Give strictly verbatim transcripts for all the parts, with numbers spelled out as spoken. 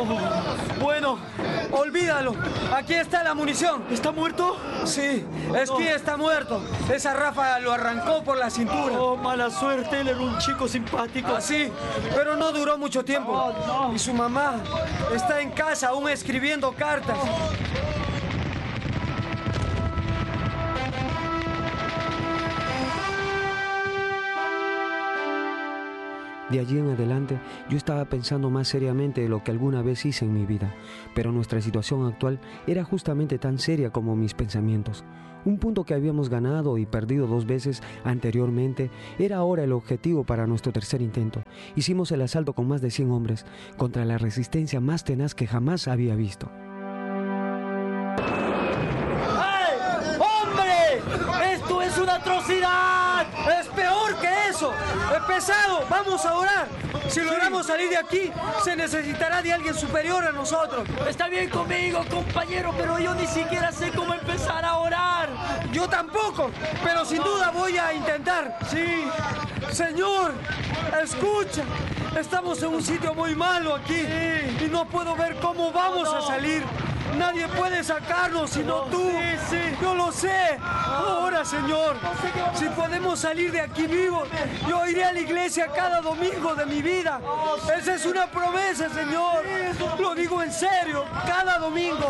Bueno, olvídalo. Aquí está la munición. ¿Está muerto? Sí, Esquí no. está muerto. Esa ráfaga lo arrancó por la cintura. Oh, mala suerte. Él era un chico simpático. Así, pero no duró mucho tiempo. Oh, no. Y su mamá está en casa aún escribiendo cartas. De allí en adelante, yo estaba pensando más seriamente de lo que alguna vez hice en mi vida, pero nuestra situación actual era justamente tan seria como mis pensamientos. Un punto que habíamos ganado y perdido dos veces anteriormente era ahora el objetivo para nuestro tercer intento. Hicimos el asalto con más de cien hombres, contra la resistencia más tenaz que jamás había visto. ¡Hey! ¡Hombre! ¡Esto es una atrocidad! ¡Es peor que eso! ¡Es pesado! ¡Vamos a orar! Si logramos salir de aquí, se necesitará de alguien superior a nosotros. Está bien conmigo, compañero, pero yo ni siquiera sé cómo empezar a orar. Yo tampoco, pero sin duda voy a intentar. Sí. Señor, escucha. Estamos en un sitio muy malo aquí y no puedo ver cómo vamos a salir. Nadie puede sacarnos sino tú. Sí, sí. Yo lo sé. Ahora, Señor, si podemos salir de aquí vivos, yo iré a la iglesia cada domingo de mi vida. Esa es una promesa, Señor. Lo digo en serio, cada domingo.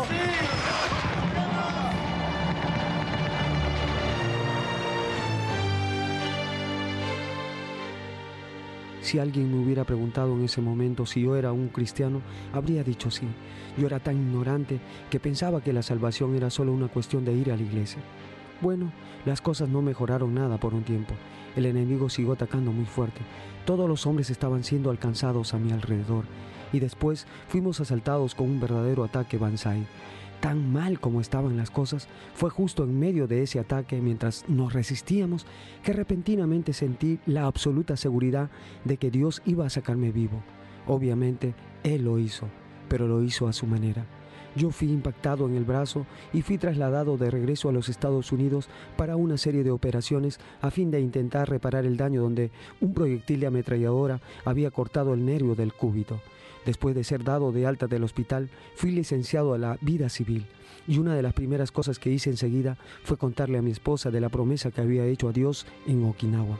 Si alguien me hubiera preguntado en ese momento si yo era un cristiano, habría dicho sí. Yo era tan ignorante que pensaba que la salvación era solo una cuestión de ir a la iglesia. Bueno, las cosas no mejoraron nada por un tiempo. El enemigo siguió atacando muy fuerte. Todos los hombres estaban siendo alcanzados a mi alrededor. Y después fuimos asaltados con un verdadero ataque banzai. Tan mal como estaban las cosas, fue justo en medio de ese ataque, mientras nos resistíamos, que repentinamente sentí la absoluta seguridad de que Dios iba a sacarme vivo. Obviamente, Él lo hizo, pero lo hizo a su manera. Yo fui impactado en el brazo y fui trasladado de regreso a los Estados Unidos para una serie de operaciones a fin de intentar reparar el daño donde un proyectil de ametralladora había cortado el nervio del cúbito. Después de ser dado de alta del hospital, fui licenciado a la vida civil, y una de las primeras cosas que hice enseguida fue contarle a mi esposa de la promesa que había hecho a Dios en Okinawa.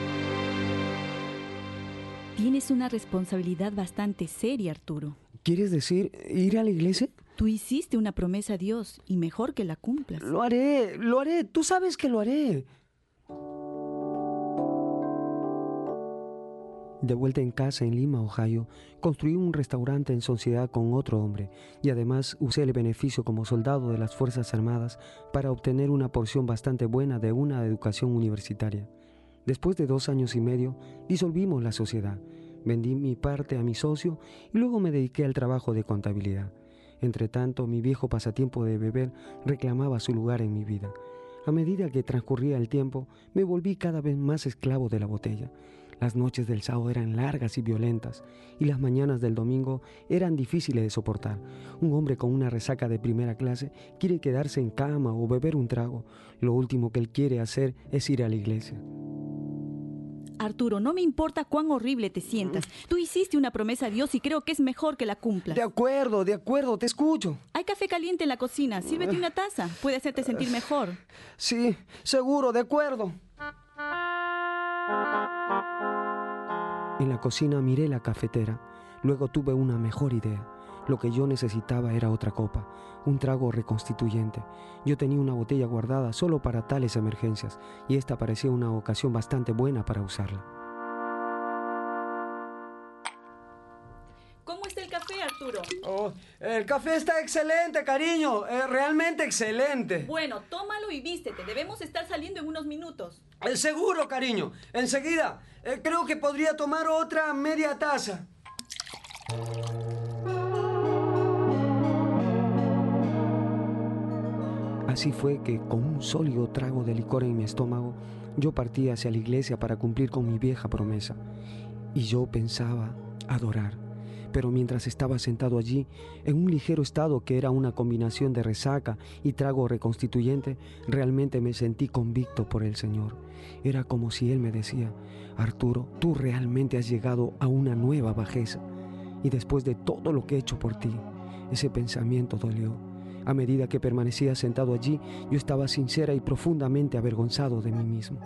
Tienes una responsabilidad bastante seria, Arturo. ¿Quieres decir ir a la iglesia? Tú hiciste una promesa a Dios y mejor que la cumplas. Lo haré, lo haré, tú sabes que lo haré. De vuelta en casa en Lima, Ohio, construí un restaurante en sociedad con otro hombre y además usé el beneficio como soldado de las Fuerzas Armadas para obtener una porción bastante buena de una educación universitaria. Después de dos años y medio, disolvimos la sociedad, vendí mi parte a mi socio y luego me dediqué al trabajo de contabilidad. Entretanto, mi viejo pasatiempo de beber reclamaba su lugar en mi vida. A medida que transcurría el tiempo, me volví cada vez más esclavo de la botella. Las noches del sábado eran largas y violentas, y las mañanas del domingo eran difíciles de soportar. Un hombre con una resaca de primera clase quiere quedarse en cama o beber un trago. Lo último que él quiere hacer es ir a la iglesia. Arturo, no me importa cuán horrible te sientas. Tú hiciste una promesa a Dios y creo que es mejor que la cumplas. De acuerdo, de acuerdo, te escucho. Hay café caliente en la cocina. Sírvete una taza. Puede hacerte sentir mejor. Sí, seguro, de acuerdo. En la cocina miré la cafetera. Luego tuve una mejor idea. Lo que yo necesitaba era otra copa, un trago reconstituyente. Yo tenía una botella guardada solo para tales emergencias, y esta parecía una ocasión bastante buena para usarla. ¿Cómo está el café, Arturo? Oh, el café está excelente, cariño. Eh, realmente excelente. Bueno, tómalo y vístete. Debemos estar saliendo en unos minutos. Eh, seguro, cariño. Enseguida. Eh, creo que podría tomar otra media taza. Así fue que, con un sólido trago de licor en mi estómago, yo partí hacia la iglesia para cumplir con mi vieja promesa. Y yo pensaba adorar. Pero mientras estaba sentado allí, en un ligero estado que era una combinación de resaca y trago reconstituyente, realmente me sentí convicto por el Señor. Era como si Él me decía: Arturo, tú realmente has llegado a una nueva bajeza. y después de todo lo que he hecho por ti. Ese pensamiento dolió. A medida que permanecía sentado allí, yo estaba sincera y profundamente avergonzado de mí mismo.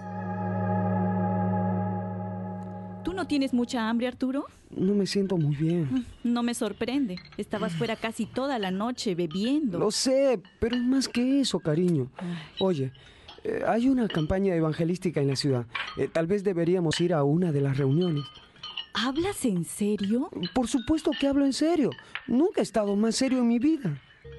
¿Tú no tienes mucha hambre, Arturo? No me siento muy bien. No me sorprende. Estabas fuera casi toda la noche bebiendo. Lo sé, pero es más que eso, cariño. Oye, eh, hay una campaña evangelística en la ciudad. Eh, tal vez deberíamos ir a una de las reuniones. ¿Hablas en serio? Por supuesto que hablo en serio. Nunca he estado más serio en mi vida.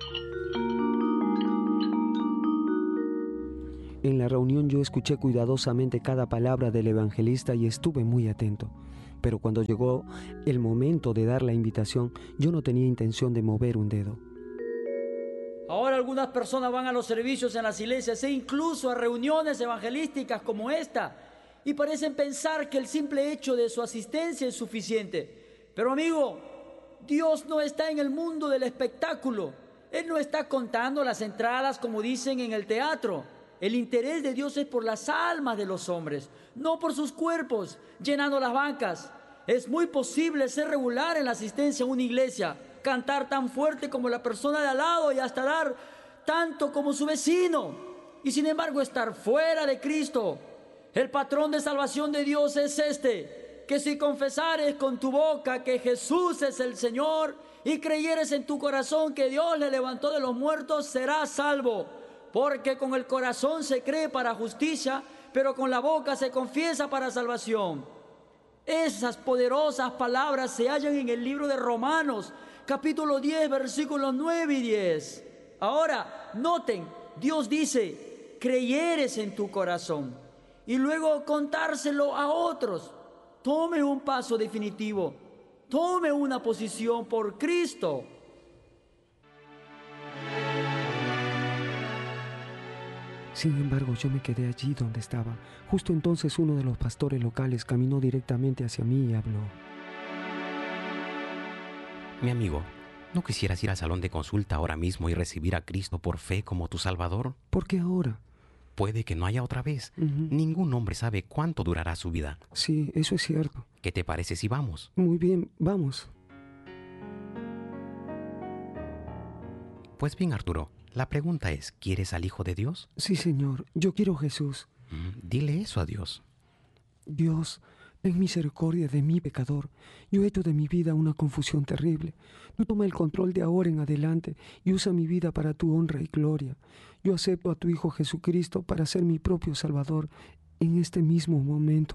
En la reunión yo escuché cuidadosamente cada palabra del evangelista y estuve muy atento. Pero cuando llegó el momento de dar la invitación, yo no tenía intención de mover un dedo. Ahora algunas personas van a los servicios en las iglesias e incluso a reuniones evangelísticas como esta y parecen pensar que el simple hecho de su asistencia es suficiente. Pero amigo, Dios no está en el mundo del espectáculo. Él no está contando las entradas como dicen en el teatro. El interés de Dios es por las almas de los hombres, no por sus cuerpos, llenando las bancas. Es muy posible ser regular en la asistencia a una iglesia, cantar tan fuerte como la persona de al lado y hasta dar tanto como su vecino, y sin embargo estar fuera de Cristo. El patrón de salvación de Dios es este, que si confesares con tu boca que Jesús es el Señor y creyeres en tu corazón que Dios le levantó de los muertos, serás salvo. Porque con el corazón se cree para justicia, pero con la boca se confiesa para salvación. Esas poderosas palabras se hallan en el libro de Romanos, capítulo diez, versículos nueve y diez. Ahora, noten, Dios dice, creyeres en tu corazón, y luego contárselo a otros. Tome un paso definitivo, tome una posición por Cristo. Sin embargo, yo me quedé allí donde estaba. Justo entonces uno de los pastores locales caminó directamente hacia mí y habló. Mi amigo, ¿no quisieras ir al salón de consulta ahora mismo y recibir a Cristo por fe como tu Salvador? ¿Por qué ahora? Puede que no haya otra vez. Uh-huh. Ningún hombre sabe cuánto durará su vida. Sí, eso es cierto. ¿Qué te parece si vamos? Muy bien, vamos. Pues bien, Arturo, la pregunta es, ¿quieres al Hijo de Dios? Sí, Señor, yo quiero a Jesús. Mm, dile eso a Dios. Dios, ten misericordia de mí, pecador. Yo he hecho de mi vida una confusión terrible. Tú toma el control de ahora en adelante y usa mi vida para tu honra y gloria. Yo acepto a tu Hijo Jesucristo para ser mi propio Salvador en este mismo momento.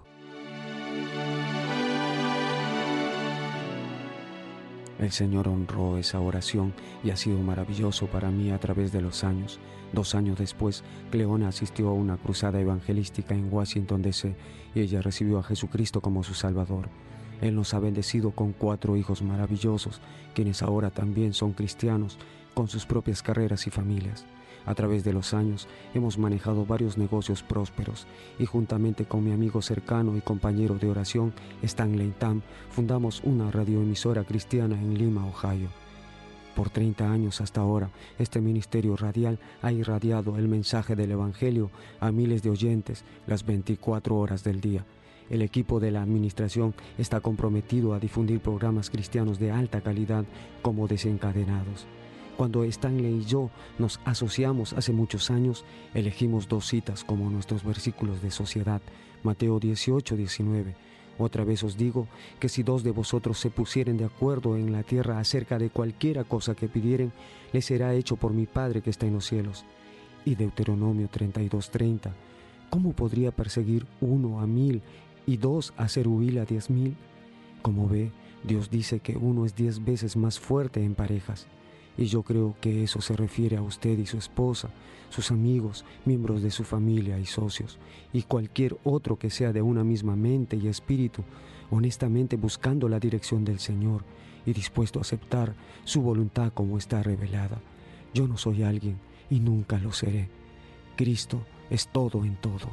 El Señor honró esa oración y ha sido maravilloso para mí a través de los años. Dos años después, Cleona asistió a una cruzada evangelística en Washington, D C y ella recibió a Jesucristo como su Salvador. Él nos ha bendecido con cuatro hijos maravillosos, quienes ahora también son cristianos, con sus propias carreras y familias. A través de los años hemos manejado varios negocios prósperos y juntamente con mi amigo cercano y compañero de oración, Stanley Tam, fundamos una radioemisora cristiana en Lima, Ohio. Por treinta años hasta ahora, este ministerio radial ha irradiado el mensaje del Evangelio a miles de oyentes las veinticuatro horas del día. El equipo de la administración está comprometido a difundir programas cristianos de alta calidad como Desencadenados. Cuando Stanley y yo nos asociamos hace muchos años, elegimos dos citas como nuestros versículos de sociedad, Mateo dieciocho, diecinueve. Otra vez os digo que si dos de vosotros se pusieren de acuerdo en la tierra acerca de cualquiera cosa que pidieren, les será hecho por mi Padre que está en los cielos. Y Deuteronomio treinta y dos, treinta. ¿Cómo podría perseguir uno a mil y dos hacer huir a diez mil? Como ve, Dios dice que uno es diez veces más fuerte en parejas. Y yo creo que eso se refiere a usted y su esposa, sus amigos, miembros de su familia y socios, y cualquier otro que sea de una misma mente y espíritu, honestamente buscando la dirección del Señor y dispuesto a aceptar su voluntad como está revelada. Yo no soy alguien y nunca lo seré. Cristo es todo en todo.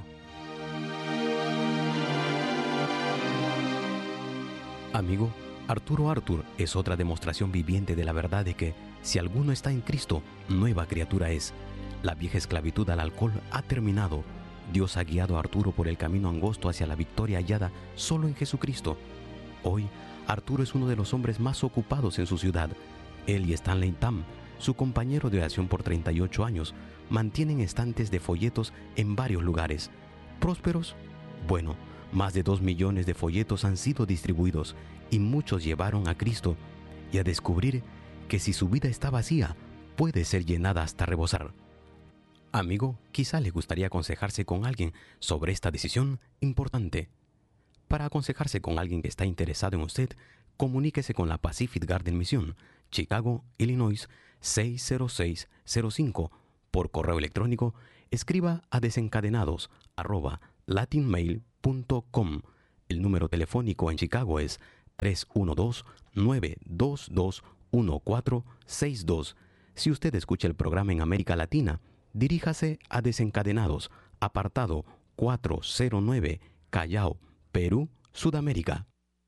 Amigo, Arturo Artur es otra demostración viviente de la verdad de que, si alguno está en Cristo, nueva criatura es. La vieja esclavitud al alcohol ha terminado. Dios ha guiado a Arturo por el camino angosto hacia la victoria hallada solo en Jesucristo. Hoy, Arturo es uno de los hombres más ocupados en su ciudad. Él y Stanley Tam, su compañero de oración por treinta y ocho años, mantienen estantes de folletos en varios lugares. ¿Prósperos? Bueno, más de dos millones de folletos han sido distribuidos y muchos llevaron a Cristo y a descubrir que si su vida está vacía, puede ser llenada hasta rebosar. Amigo, quizá le gustaría aconsejarse con alguien sobre esta decisión importante. Para aconsejarse con alguien que está interesado en usted, comuníquese con la Pacific Garden Mission, Chicago, Illinois, seis cero seis cero cinco. Por correo electrónico, escriba a desencadenados arroba latinmail punto com. El número telefónico en Chicago es tres uno dos, nueve dos dos, uno cuatro seis dos. Si usted escucha el programa en América Latina, diríjase a Desencadenados, apartado cuatrocientos nueve, Callao, Perú, Sudamérica.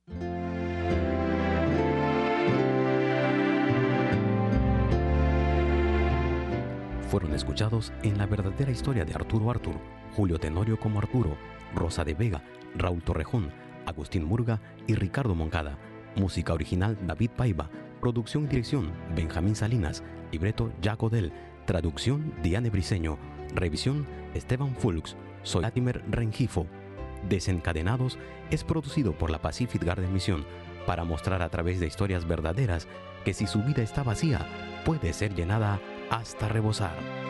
Fueron escuchados en La verdadera historia de Arturo Artur, Julio Tenorio como Arturo, Rosa de Vega, Raúl Torrejón, Agustín Murga y Ricardo Moncada. Música original David Paiva. Producción y dirección Benjamín Salinas. Libreto Jack Odell. Traducción Diane Briceño. Revisión Esteban Fulks. Soy Latimer Rengifo. Desencadenados es producido por la Pacific Garden Mission para mostrar a través de historias verdaderas que si su vida está vacía, puede ser llenada hasta rebosar.